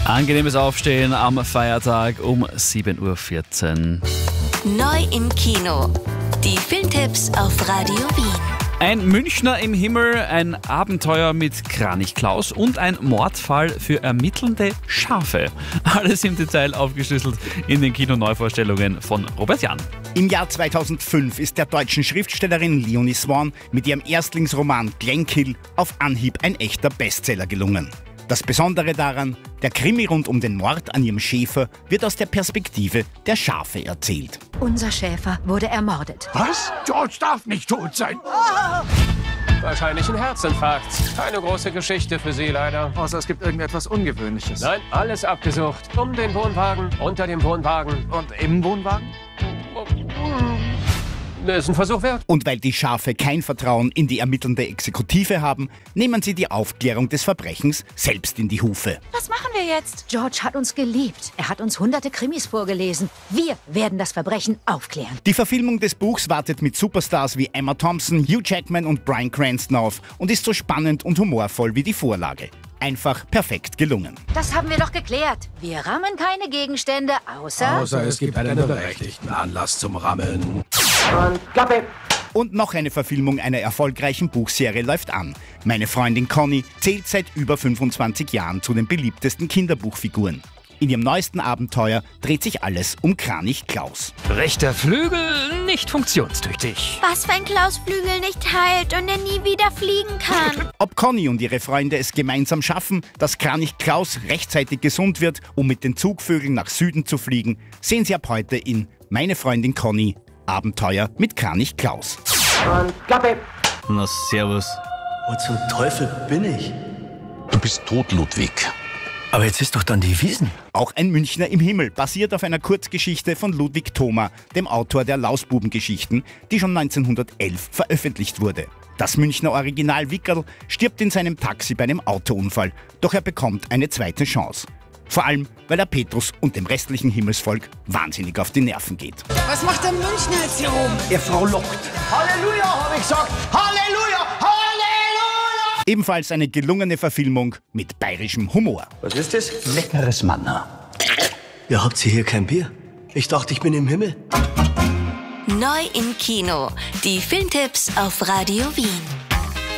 Angenehmes Aufstehen am Feiertag um 7.14 Uhr. Neu im Kino. Die Filmtipps auf Radio Wien. Ein Münchner im Himmel, ein Abenteuer mit Kranich Klaus und ein Mordfall für ermittelnde Schafe. Alles im Detail aufgeschlüsselt in den Kino-Neuvorstellungen von Robert Jahn. Im Jahr 2005 ist der deutschen Schriftstellerin Leonie Swan mit ihrem Erstlingsroman Glenkill auf Anhieb ein echter Bestseller gelungen. Das Besondere daran, der Krimi rund um den Mord an ihrem Schäfer wird aus der Perspektive der Schafe erzählt. Unser Schäfer wurde ermordet. Was? George darf nicht tot sein. Wahrscheinlich ein Herzinfarkt. Keine große Geschichte für Sie leider. Außer es gibt irgendetwas Ungewöhnliches. Nein, alles abgesucht. Um den Wohnwagen, unter dem Wohnwagen. Und im Wohnwagen? Das ist ein Versuch wert. Und weil die Schafe kein Vertrauen in die ermittelnde Exekutive haben, nehmen sie die Aufklärung des Verbrechens selbst in die Hufe. Was machen wir jetzt? George hat uns geliebt. Er hat uns hunderte Krimis vorgelesen. Wir werden das Verbrechen aufklären. Die Verfilmung des Buchs wartet mit Superstars wie Emma Thompson, Hugh Jackman und Bryan Cranston auf und ist so spannend und humorvoll wie die Vorlage. Einfach perfekt gelungen. Das haben wir doch geklärt. Wir rammen keine Gegenstände, außer Es gibt einen berechtigten Anlass zum Rammen. Und noch eine Verfilmung einer erfolgreichen Buchserie läuft an. Meine Freundin Conny zählt seit über 25 Jahren zu den beliebtesten Kinderbuchfiguren. In ihrem neuesten Abenteuer dreht sich alles um Kranich Klaus. Rechter Flügel nicht funktionstüchtig. Was, wenn Klaus Flügel nicht heilt und er nie wieder fliegen kann? Ob Conny und ihre Freunde es gemeinsam schaffen, dass Kranich Klaus rechtzeitig gesund wird, um mit den Zugvögeln nach Süden zu fliegen, sehen Sie ab heute in Meine Freundin Conny. Abenteuer mit Kranich Klaus. Na, servus. Wo zum Teufel bin ich? Du bist tot, Ludwig. Aber jetzt ist doch dann die Wiesn. Auch ein Münchner im Himmel, basiert auf einer Kurzgeschichte von Ludwig Thoma, dem Autor der Lausbubengeschichten, die schon 1911 veröffentlicht wurde. Das Münchner Original Wickerl stirbt in seinem Taxi bei einem Autounfall, doch er bekommt eine zweite Chance. Vor allem, weil er Petrus und dem restlichen Himmelsvolk wahnsinnig auf die Nerven geht. Was macht der Münchner jetzt hier oben? Er frohlockt. Halleluja, habe ich gesagt. Halleluja, Halleluja! Ebenfalls eine gelungene Verfilmung mit bayerischem Humor. Was ist das? Leckeres Manna. Ja, habt ihr hier kein Bier? Ich dachte, ich bin im Himmel. Neu im Kino. Die Filmtipps auf Radio Wien.